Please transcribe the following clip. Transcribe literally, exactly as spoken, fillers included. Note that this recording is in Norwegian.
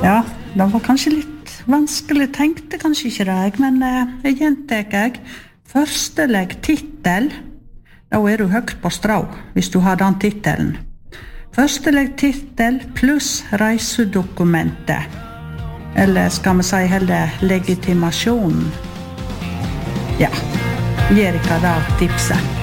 Ja, det var kanskje litt vanskelig, tenkte kanskje ikke det, jeg, men eh, jeg gjentek jeg. Førsteleg titel, da er du høgt på strå, hvis du har den titelen. Førsteleg titel pluss reisedokumentet. Eller skal vi si heller legitimasjonen? Ja, Erika da tipset.